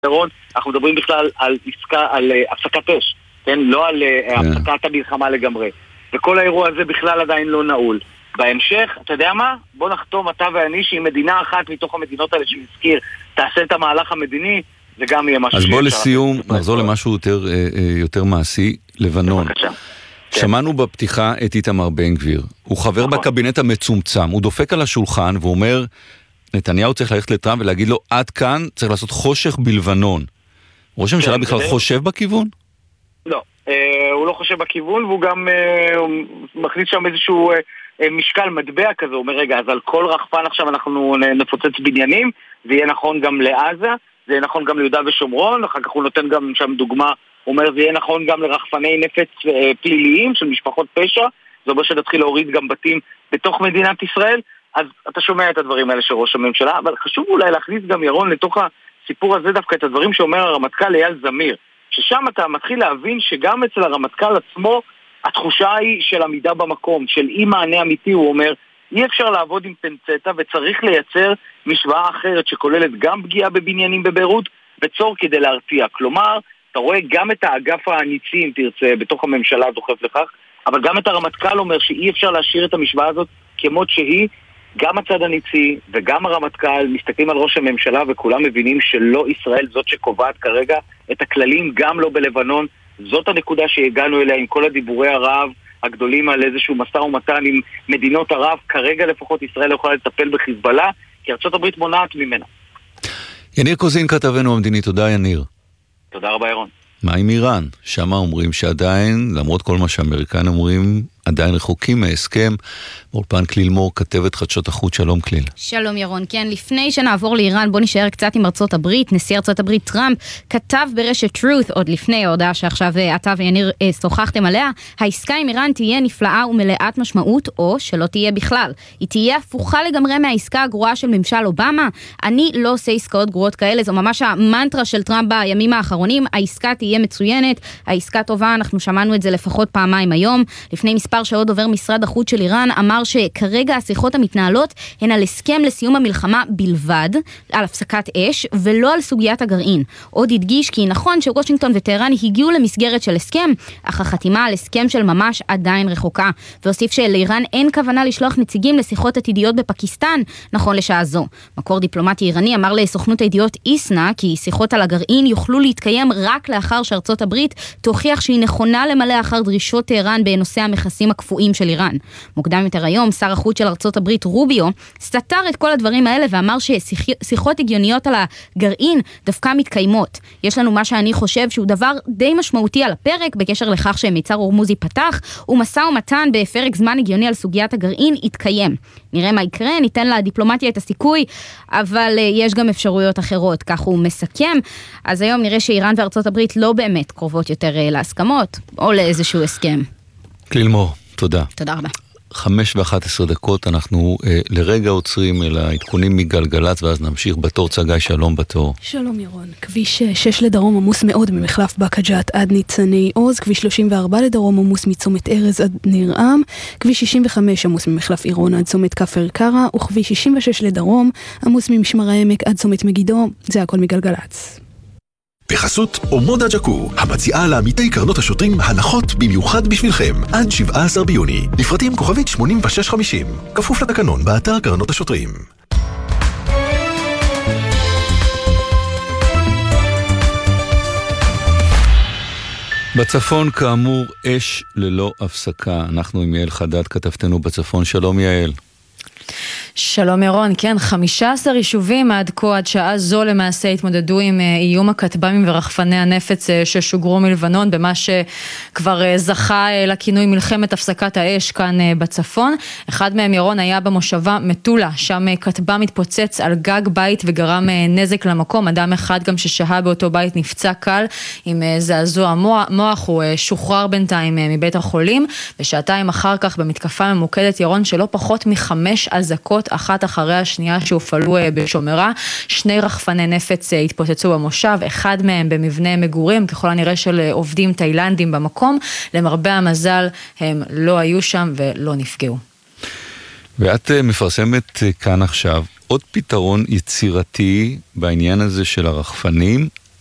אנחנו מדברים בכלל על עסקה, על הפסקת אש, כן? לא על הפסקת המלחמה לגמרי. וכל האירוע הזה בכלל עדיין לא נעול. בהמשך, אתה יודע מה? בוא נחתום אתה ואני שהיא מדינה אחת מתוך המדינות האלה שנזכיר, תעשה את המהלך המדיני, זה גם יהיה משהו. אז בוא לסיום, נחזור למשהו יותר מעשי, לבנון. שמענו בפתיחה את איתמר בן גביר. הוא חבר בקבינט המצומצם, הוא דופק על השולחן ואומר, נתניהו צריך ללכת לטראמפ ולהגיד לו, עד כאן צריך לעשות חושך בלבנון. ראש הממשלה בכלל חושב בכיוון? לא, הוא לא חושב בכיוון, והוא גם מכניס שם איזשהו משקל מטבע כזה, הוא אומר, רגע, אז על כל רחפן עכשיו אנחנו נפוצץ בניינים, זה יהיה נכון גם לעזה, זה יהיה נכון גם ליהודה ושומרון, אחר כך הוא נותן גם שם דוגמה, הוא אומר, זה יהיה נכון גם לרחפני נפץ פליליים של משפחות פשע, זה אומר שנתחיל להוריד גם בתים בתוך מדינת ישראל, אז אתה שומע את הדברים האלה של ראש הממשלה, אבל חשוב אולי להכניס גם ירון לתוך הסיפור הזה דווקא את הדברים שאומר הרמטכ"ל אייל זמיר, ששם אתה מתחיל להבין שגם אצל הרמטכ"ל עצמו התחושה היא של עמידה במקום, של אי מענה אמיתי, הוא אומר, אי אפשר לעבוד עם פנצטה וצריך לייצר משוואה אחרת שכוללת גם פגיעה בבניינים בביירות וצור כדי להרתיע. כלומר, אתה רואה גם את האגף הניצי, אם תרצה, בתוך הממשלה דוחף לכך, אבל גם את הרמטכ"ל אומר שאי אפשר להשאיר את המשוואה הזאת כמות שהיא, גם הצד הניצי וגם הרמטכ"ל מסתכלים על ראש הממשלה וכולם מבינים שלא ישראל זאת שקובעת כרגע את הכללים, גם לא בלבנון. זאת הנקודה שהגענו אליה עם כל הדיבורי הרעב הגדולים על איזשהו משא ומתן עם מדינות ערב. כרגע לפחות ישראל לא יכולה לטפל בחיזבאללה, כי ארצות הברית מונעת ממנה. יניר קוזין כתבנו המדיני, תודה יניר. תודה רבה ירון. מה עם איראן? שמה אומרים שעדיין, למרות כל מה שהאמריקאים אומרים, עדיין רחוקים מההסכם. באולפן כליל מור, כתבת חדשות החוץ, שלום כליל. שלום ירון, כן, לפני שנעבור לאיראן, בוא נשאר קצת עם ארצות הברית. נשיא ארצות הברית טראמפ כתב ברשת Truth, עוד לפני ההודעה שעכשיו אתה ויניר שוחחתם עליה, העסקה עם איראן תהיה נפלאה ומלאת משמעות, או שלא תהיה בכלל. היא תהיה הפוכה לגמרי מהעסקה הגרועה של ממשל אובמה. אני לא עושה עסקאות גרועות כאלה, זו ממש המנטרה של טראמפ בימים האחרונים. העסקה תהיה מצוינת, העסקה טובה, אנחנו שמענו את זה לפחות פעמיים היום. לפני מספר שעות דובר משרד החוץ של איראן אמר שכרגע השיחות המתנהלות הן על הסכם לסיום המלחמה בלבד, על הפסקת אש, ולא על סוגיית הגרעין. עוד הדגיש כי נכון שוושינגטון וטהרן הגיעו למסגרת של הסכם, אך החתימה על הסכם של ממש עדיין רחוקה. והוסיף שלאיראן אין כוונה לשלוח נציגים לשיחות עתידיות בפקיסטן, נכון לשעה זו. מקור דיפלומטי איראני אמר לסוכנות הידיעות איסנה כי שיחות על הגרעין יוכלו להתקיים רק לאחר שארצות הברית תוכיח שהיא נכונה למלא אחר דרישות טהרן בנושא המכסים הקפואים של איראן. מוקדם יותר היום, שר החוץ של ארצות הברית רוביו סתר את כל הדברים האלה ואמר ששיחות הגיוניות על הגרעין דווקא מתקיימות. יש לנו מה שאני חושב שהוא דבר די משמעותי על הפרק בקשר לכך שמיצר הורמוז ייפתח, ומשא ומתן בפרק זמן הגיוני על סוגיית הגרעין יתקיים. נראה מה יקרה, ניתן לדיפלומטיה את הסיכוי, אבל יש גם אפשרויות אחרות, כך הוא מסכם. אז היום נראה שאיראן וארצות הברית לא באמת קרובות יותר להסכמות או לאיזשהו הסכם. כליל מור, תודה. תודה רבה. 5:11, אנחנו לרגע עוצרים אל העדכונים מגלגלת, ואז נמשיך בתור. צגי, שלום בתור. שלום ירון. כביש 6 לדרום עמוס מאוד ממחלף בקג'ת עד ניצני עוז, כביש 34 לדרום עמוס מצומת ארז עד ניר-עם, כביש 65 עמוס ממחלף עירון עד צומת כפר קרא, וכביש 66 לדרום עמוס ממשמר העמק עד צומת מגידו. זה הכל מגלגלת. בחסות אומודה ג'קו, המציעה לעמיתי קרנות השוטרים הנחות במיוחד בשבילכם, עד 17 ביוני. לפרטים כוכבית 8650, כפוף לתקנון באתר קרנות השוטרים. בצפון כאמור אש ללא הפסקה. אנחנו עם יעל חדד, כתבתנו בצפון. שלום יעל. שלום ירון, כן, 15 יישובים עד כה, עד שעה זו למעשה התמודדו עם איום הכטב"מים ורחפני הנפץ ששוגרו מלבנון, במה שכבר זכה לכינוי מלחמת הפסקת האש כאן בצפון. אחד מהם ירון היה במושבה מטולה, שם כטב"ם התפוצץ על גג בית וגרם נזק למקום. אדם אחד גם ששהה באותו בית נפצע קל עם זעזוע מוח, הוא שוחרר בינתיים מבית החולים, ושעתיים אחר כך במתקפה ממוקדת ירון שלא פחות מ5 אזעקות אחת אחרי השנייה שהופעלו בשומרה. 2 רחפני נפץ התפוצצו במושב, אחד מהם במבנה מגורים, ככל הנראה של עובדים תאילנדים במקום. למרבה המזל הם לא היו שם ולא נפגעו. ואת מפרסמת כאן עכשיו עוד פתרון יצירתי בעניין הזה של הרחפנים,